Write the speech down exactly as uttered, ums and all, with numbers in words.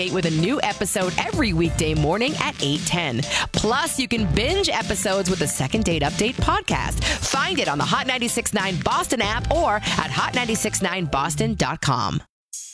with a new episode every weekday morning at eight ten. Plus, you can binge episodes with the Second Date Update podcast. Find it on the Hot ninety-six point nine Boston app or at hot nine six nine boston dot com.